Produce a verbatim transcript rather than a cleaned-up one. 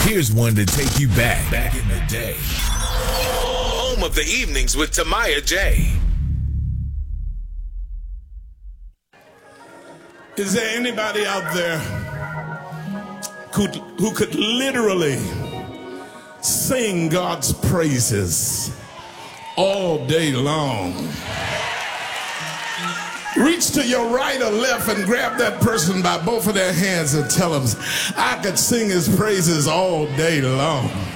Here's one to take you back, back in the day. Home of the evenings with Tamaya J. Is there anybody out there who, who could literally sing God's praises all day long? Reach to your right or left and grab that person by both of their hands and tell them, I could sing his praises all day long.